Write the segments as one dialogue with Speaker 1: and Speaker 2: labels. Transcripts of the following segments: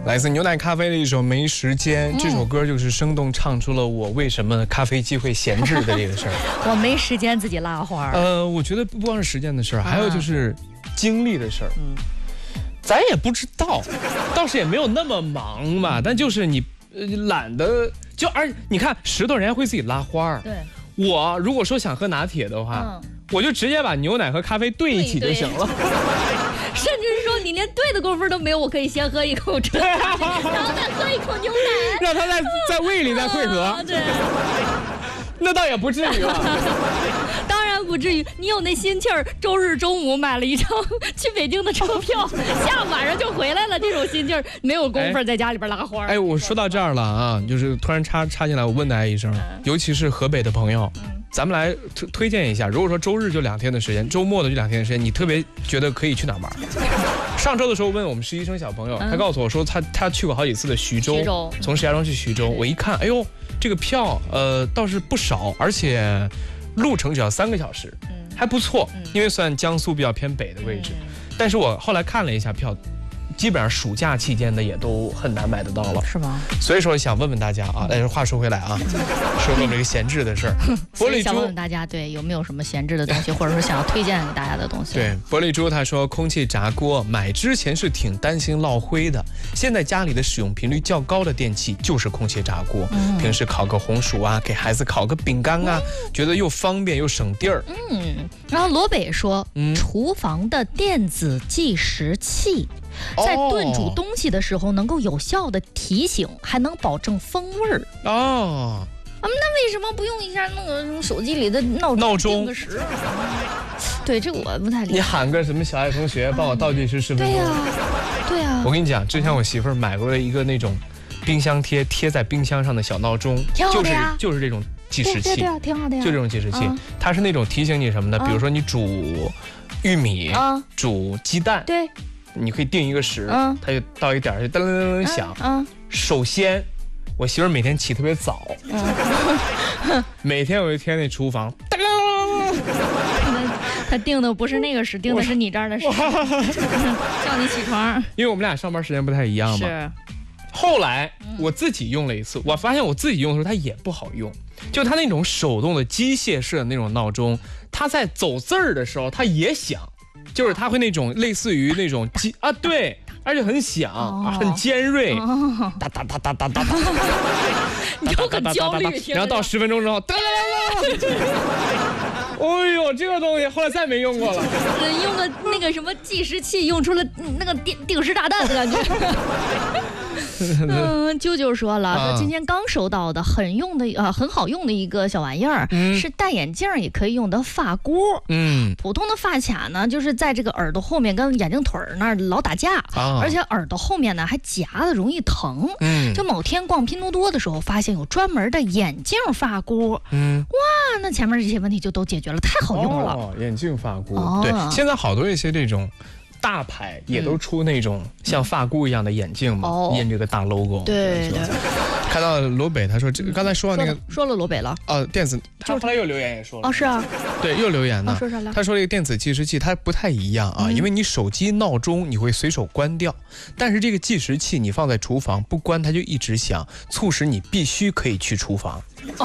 Speaker 1: 来自牛奶咖啡的一首《没时间》，这首歌就是生动唱出了我为什么咖啡机会闲置的这个事儿。
Speaker 2: 我没时间自己拉花。
Speaker 1: 我觉得不光是时间的事儿，还有就是精力的事儿。咱也不知道，倒是也没有那么忙嘛，但就是你懒得你看石头人家会自己拉花。
Speaker 2: 对，
Speaker 1: 我如果说想喝拿铁的话，我就直接把牛奶和咖啡兑一起就行了。
Speaker 2: 甚至是说你连兑的功夫都没有，我可以先喝一口这，然后再喝一口牛奶，
Speaker 1: 让它在胃里再汇合。
Speaker 2: 对，
Speaker 1: 那倒也不至于了。
Speaker 2: 当然不至于，你有那心气儿，周日中午买了一张去北京的车票，下午晚上就回来了，这种心气儿没有功夫在家里边拉花。
Speaker 1: 我说到这儿了啊，就是突然插进来，我问大家一声，尤其是河北的朋友，咱们来推荐一下，如果说周日就2天的时间，周末的就2天的时间，你特别觉得可以去哪玩？上周的时候问我们实习生小朋友，他告诉我说他去过好几次的徐州，从石家庄去徐州，我一看，哎呦，这个票倒是不少，而且路程只要3个小时，还不错，因为算江苏比较偏北的位置。但是我后来看了一下票，基本上暑假期间的也都很难买得到了，
Speaker 2: 是吗？
Speaker 1: 所以说想问问大家啊，但是话说回来啊，说我们这个闲置的事儿，
Speaker 2: 玻璃珠想问问大家，对，有没有什么闲置的东西，或者说想要推荐给大家的东西？
Speaker 1: 对，玻璃珠他说空气炸锅买之前是挺担心落灰的，现在家里的使用频率较高的电器就是空气炸锅，平时烤个红薯啊，给孩子烤个饼干啊，觉得又方便又省地儿。
Speaker 2: 然后罗北说，厨房的电子计时器。在炖煮东西的时候，能够有效的提醒，还能保证风味儿。那为什么不用一下那个什么手机里的闹钟定个时？对，这个我不太理解。
Speaker 1: 你喊个什么小爱同学，帮我倒计时10分钟。
Speaker 2: 对呀。我
Speaker 1: 跟你讲，之前我媳妇儿买过了一个那种冰箱贴在冰箱上的小闹钟，就是这种计时器。
Speaker 2: 对啊，挺好的呀。
Speaker 1: 就这种计时器，它是那种提醒你什么的，比如说你煮玉米，煮鸡蛋。对。你可以定一个时，它就到一点就噔噔噔响。首先，我媳妇儿每天起特别早，每天有一天那厨房噔噔。
Speaker 2: 他定的不是那个时，定的是你这儿的时，叫你起床。
Speaker 1: 因为我们俩上班时间不太一样嘛。是。后来我自己用了一次，我发现我自己用的时候它也不好用，就它那种手动的机械式的那种闹钟，它在走字儿的时候它也响。就是它会那种类似于那种对，而且很响，很尖锐，哒哒哒哒哒哒哒，
Speaker 2: 你就很焦虑。
Speaker 1: 然后到10分钟之后，哒哒哒哒，哎呦，这个东西后来再没用过了。
Speaker 2: 用个那个什么计时器，用出了那个定时炸弹的感觉。啾啾说了，说今天刚收到的很好用的一个小玩意儿，是戴眼镜也可以用的发箍。普通的发卡呢，就是在这个耳朵后面跟眼睛腿那儿老打架，而且耳朵后面呢还夹的容易疼。就某天逛拼多多的时候，发现有专门的眼镜发箍。哇，那前面这些问题就都解决了，太好用了。
Speaker 1: 眼镜发箍，对，现在好多一些这种大牌也都出那种像发箍一样的眼镜嘛，印这个大 logo。
Speaker 2: 对。
Speaker 1: 看到罗北，他说这个刚才说那个
Speaker 2: 说了罗北了。
Speaker 1: 电子，他后来又留言也说了。
Speaker 2: 是啊。
Speaker 1: 对，又留言呢。
Speaker 2: 说啥了？
Speaker 1: 他说这个电子计时器它不太一样啊，因为你手机闹钟你会随手关掉，但是这个计时器你放在厨房不关它就一直响，促使你必须可以去厨房。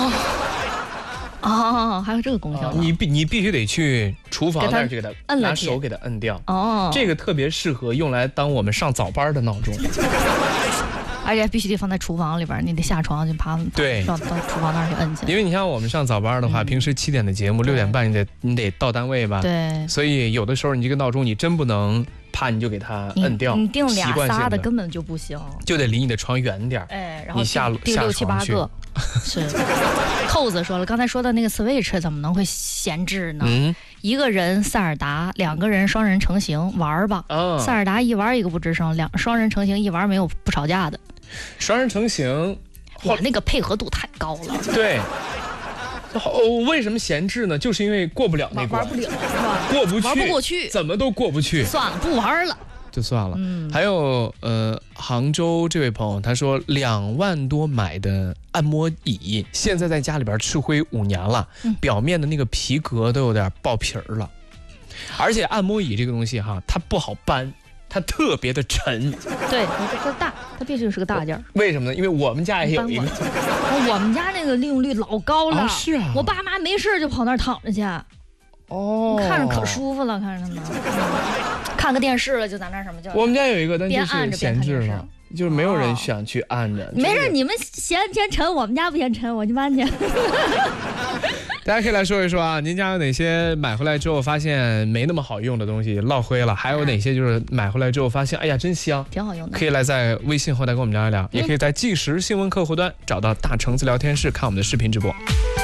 Speaker 2: 还有这个功效。
Speaker 1: 你必须得去厨房那儿去给它拿手给它摁掉。这个特别适合用来当我们上早班的闹钟。
Speaker 2: 而且必须得放在厨房里边，你得下床就爬到厨房那儿去摁去。
Speaker 1: 因为你像我们上早班的话，平时7点的节目，6点半你得到单位吧？
Speaker 2: 对。
Speaker 1: 所以有的时候你这个闹钟你真不能怕你就给它摁掉。
Speaker 2: 你定俩仨的根本就不行，
Speaker 1: 就得离你的床远点。
Speaker 2: 然后
Speaker 1: 你下
Speaker 2: 定6、7、8个。是。扣子说了，刚才说的那个 Switch 怎么能会闲置呢？一个人塞尔达，2个人双人成行玩吧。塞尔达一玩一个不吱声，双人成行一玩没有不吵架的。
Speaker 1: 双人成行，
Speaker 2: 哇，那个配合度太高了。
Speaker 1: 对。为什么闲置呢？就是因为过不了那关，
Speaker 2: 玩不了是吧？
Speaker 1: 玩不过去，怎么都过不去。
Speaker 2: 算了，不玩了。
Speaker 1: 就算了。还有杭州这位朋友他说2万多买的按摩椅，现在在家里边吃灰5年了，表面的那个皮革都有点爆皮了。而且按摩椅这个东西哈，它不好搬， 它特别的沉。
Speaker 2: 对，它大，它必须是个大件儿。
Speaker 1: 为什么呢？因为我们家也有一个。
Speaker 2: 我们家那个利用率老高了。
Speaker 1: 是啊。
Speaker 2: 我爸妈没事就跑那儿躺着去。看着可舒服了，看着他们。看个电视了，就在那儿什么就。我
Speaker 1: 们家有一个，但就是闲置了。就是没有人想去按着。
Speaker 2: 没事，你们嫌沉，我们家不嫌沉，我去搬去。
Speaker 1: 大家可以来说一说啊，您家有哪些买回来之后发现没那么好用的东西落灰了？还有哪些就是买回来之后发现，哎呀真香，
Speaker 2: 挺好用的？
Speaker 1: 可以来在微信后台跟我们聊一聊，也可以在即时新闻客户端找到大橙子聊天室看我们的视频直播。